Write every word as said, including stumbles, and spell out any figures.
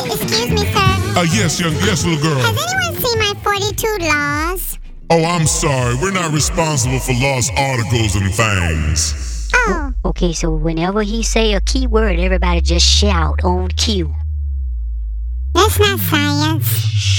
Excuse me, sir. Uh, yes, young, yes, little girl. Has anyone seen my forty-two laws? Oh, I'm sorry. We're not responsible for lost articles and things. Oh. Okay, so whenever he say a key word, everybody just shout on cue. That's not science.